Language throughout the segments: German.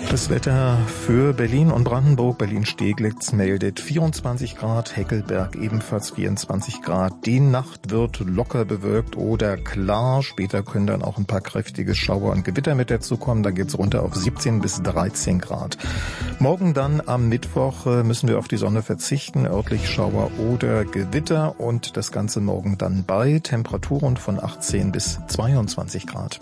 Das Wetter für Berlin und Brandenburg. Berlin-Steglitz meldet 24 Grad, Heckelberg ebenfalls 24 Grad. Die Nacht wird locker bewölkt oder klar. Später können dann auch ein paar kräftige Schauer und Gewitter mit dazukommen. Dann geht's runter auf 17 bis 13 Grad. Morgen dann am Mittwoch müssen wir auf die Sonne verzichten. Örtlich Schauer oder Gewitter und das Ganze morgen dann bei Temperaturen von 18 bis 22 Grad.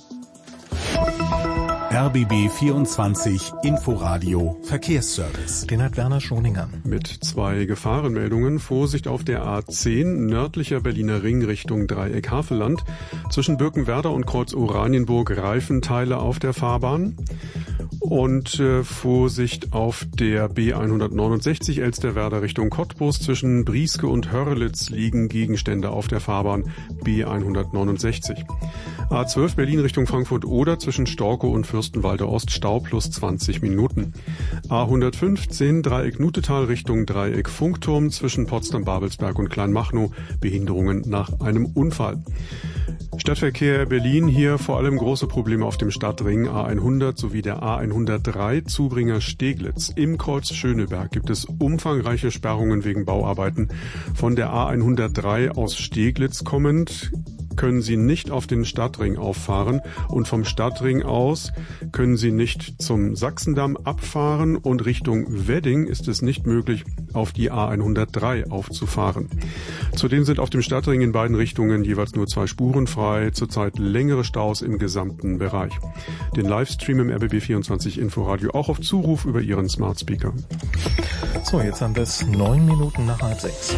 RBB 24 Inforadio Verkehrsservice. Den hat Werner Schoninger. Mit 2 Gefahrenmeldungen. Vorsicht auf der A10, nördlicher Berliner Ring Richtung Dreieck Havelland. Zwischen Birkenwerder und Kreuz Oranienburg Reifenteile auf der Fahrbahn. Und Vorsicht auf der B169 Elsterwerda Richtung Cottbus. Zwischen Brieske und Hörlitz liegen Gegenstände auf der Fahrbahn B169. A12 Berlin Richtung Frankfurt-Oder zwischen Storkow und Fürstenwalde Ost Stau plus 20 Minuten. A115 Dreieck Nutetal Richtung Dreieck Funkturm zwischen Potsdam-Babelsberg und Kleinmachnow. Behinderungen nach einem Unfall. Stadtverkehr Berlin, hier vor allem große Probleme auf dem Stadtring A100 sowie der A103 Zubringer Steglitz. Im Kreuz Schöneberg gibt es umfangreiche Sperrungen wegen Bauarbeiten. Von der A103 aus Steglitz kommend können Sie nicht auf den Stadtring auffahren und vom Stadtring aus können Sie nicht zum Sachsendamm abfahren und Richtung Wedding ist es nicht möglich, auf die A103 aufzufahren. Zudem sind auf dem Stadtring in beiden Richtungen jeweils nur 2 Spuren frei, zurzeit längere Staus im gesamten Bereich. Den Livestream im RBB24 Inforadio auch auf Zuruf über Ihren Smart Speaker. So, jetzt haben wir es 9 Minuten nach 5:30.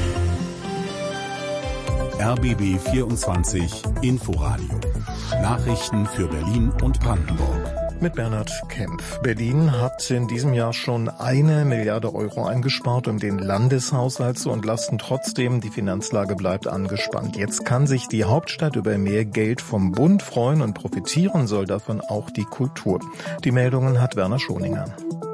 RBB 24 Inforadio. Nachrichten für Berlin und Brandenburg. Mit Bernhard Kempf. Berlin hat in diesem Jahr schon 1 Milliarde Euro eingespart, um den Landeshaushalt zu entlasten. Trotzdem, die Finanzlage bleibt angespannt. Jetzt kann sich die Hauptstadt über mehr Geld vom Bund freuen und profitieren soll davon auch die Kultur. Die Meldungen hat Werner Schoninger.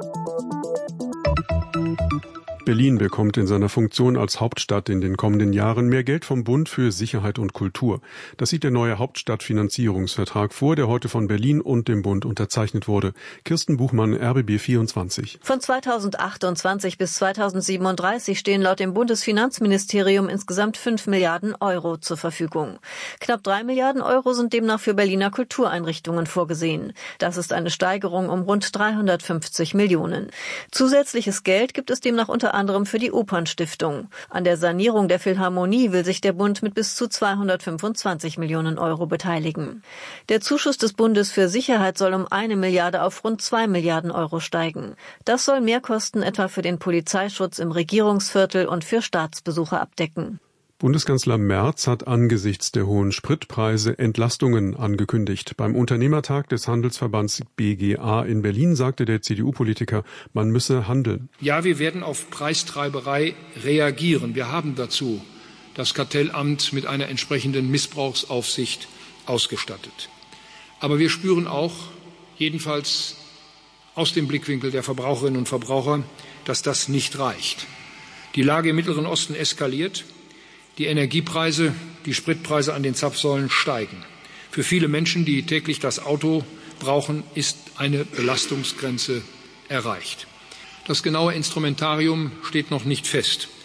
Berlin bekommt in seiner Funktion als Hauptstadt in den kommenden Jahren mehr Geld vom Bund für Sicherheit und Kultur. Das sieht der neue Hauptstadtfinanzierungsvertrag vor, der heute von Berlin und dem Bund unterzeichnet wurde. Kirsten Buchmann, RBB 24. Von 2028 bis 2037 stehen laut dem Bundesfinanzministerium insgesamt 5 Milliarden Euro zur Verfügung. Knapp 3 Milliarden Euro sind demnach für Berliner Kultureinrichtungen vorgesehen. Das ist eine Steigerung um rund 350 Millionen. Zusätzliches Geld gibt es demnach unter anderem für die Opernstiftung. An der Sanierung der Philharmonie will sich der Bund mit bis zu 225 Millionen Euro beteiligen. Der Zuschuss des Bundes für Sicherheit soll um 1 Milliarde auf rund 2 Milliarden Euro steigen. Das soll Mehrkosten etwa für den Polizeischutz im Regierungsviertel und für Staatsbesuche abdecken. Bundeskanzler Merz hat angesichts der hohen Spritpreise Entlastungen angekündigt. Beim Unternehmertag des Handelsverbands BGA in Berlin sagte der CDU-Politiker, man müsse handeln. Ja, wir werden auf Preistreiberei reagieren. Wir haben dazu das Kartellamt mit einer entsprechenden Missbrauchsaufsicht ausgestattet. Aber wir spüren auch, jedenfalls aus dem Blickwinkel der Verbraucherinnen und Verbraucher, dass das nicht reicht. Die Lage im Mittleren Osten eskaliert. Die Energiepreise, die Spritpreise an den Zapfsäulen steigen. Für viele Menschen, die täglich das Auto brauchen, ist eine Belastungsgrenze erreicht. Das genaue Instrumentarium steht noch nicht fest.